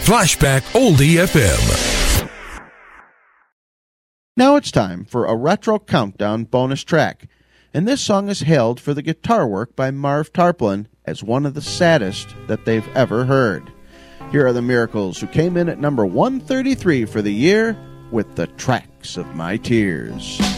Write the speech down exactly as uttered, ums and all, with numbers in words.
Flashback Oldie F M. Now it's time for a Retro Countdown bonus track, and this song is hailed for the guitar work by Marv Tarplin as one of the saddest that they've ever heard. Here are the Miracles, who came in at number one thirty-three for the year with The Tracks of My Tears.